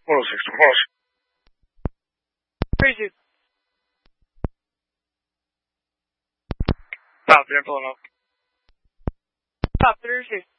106. Crazy. Stop there, pulling up. Stop, 36.